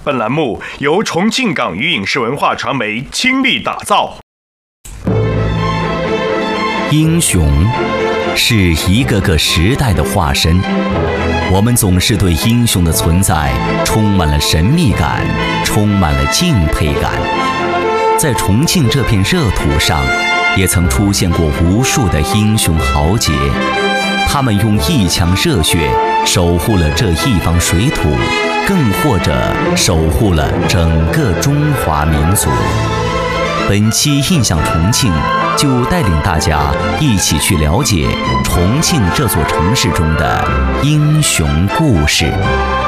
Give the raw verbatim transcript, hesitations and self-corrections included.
本栏目由重庆港语影视文化传媒倾力打造。 英雄是一个个时代的化身，我们总是对英雄的存在充满了神秘感，充满了敬佩感。在重庆这片热土上，也曾出现过无数的英雄豪杰，他们用一腔热血守护了这一方水土，更或者守护了整个中华民族。本期印象重庆就带领大家一起去了解重庆这座城市中的英雄故事。